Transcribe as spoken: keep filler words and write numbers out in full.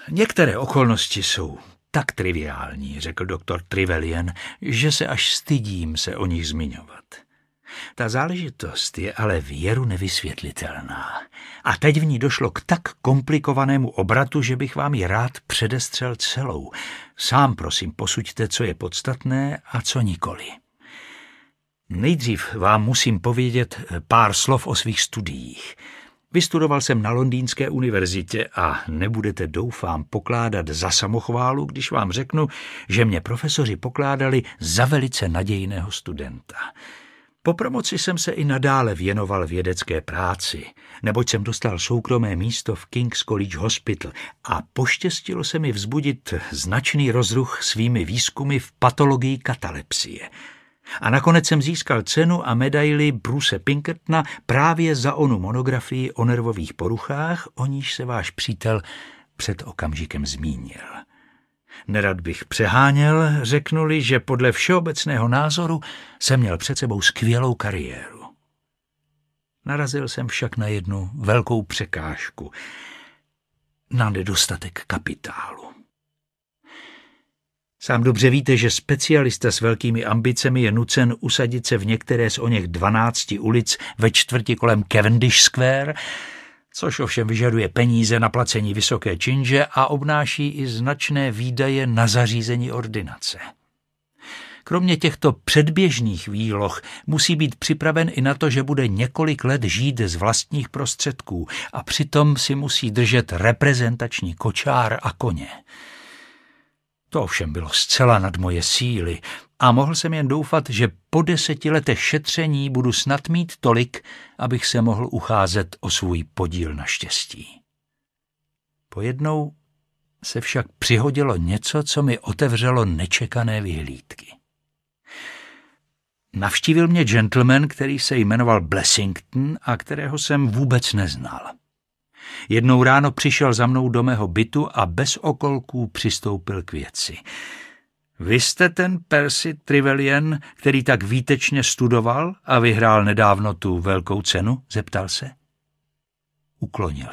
Některé okolnosti jsou tak triviální, řekl doktor Trevelyan, že se až stydím se o nich zmiňovat. Ta záležitost je ale věru nevysvětlitelná. A teď v ní došlo k tak komplikovanému obratu, že bych vám ji rád předestřel celou. Sám prosím posuďte, co je podstatné a co nikoli. Nejdřív vám musím povědět pár slov o svých studiích. Vystudoval jsem na Londýnské univerzitě a nebudete, doufám, pokládat za samochválu, když vám řeknu, že mě profesoři pokládali za velice nadějného studenta. Po promoci jsem se i nadále věnoval vědecké práci, neboť jsem dostal soukromé místo v King's College Hospital a poštěstilo se mi vzbudit značný rozruch svými výzkumy v patologii katalepsie. A nakonec jsem získal cenu a medaili Bruce Pinkertona právě za onu monografii o nervových poruchách, o níž se váš přítel před okamžikem zmínil. Nerad bych přeháněl, řeknuli, že podle všeobecného názoru jsem měl před sebou skvělou kariéru. Narazil jsem však na jednu velkou překážku, na nedostatek kapitálu. Sám dobře víte, že specialista s velkými ambicemi je nucen usadit se v některé z oněch dvanácti ulic ve čtvrti kolem Cavendish Square, což ovšem vyžaduje peníze na placení vysoké činže a obnáší i značné výdaje na zařízení ordinace. Kromě těchto předběžných výloh musí být připraven i na to, že bude několik let žít z vlastních prostředků a přitom si musí držet reprezentační kočár a koně. To ovšem bylo zcela nad moje síly a mohl jsem jen doufat, že po deseti letech šetření budu snad mít tolik, abych se mohl ucházet o svůj podíl na štěstí. Pojednou se však přihodilo něco, co mi otevřelo nečekané vyhlídky. Navštívil mě gentleman, který se jmenoval Blessington a kterého jsem vůbec neznal. Jednou ráno přišel za mnou do mého bytu a bez okolků přistoupil k věci. Vy jste ten Percy Trevelyan, který tak výtečně studoval a vyhrál nedávno tu velkou cenu? Zeptal se. Uklonil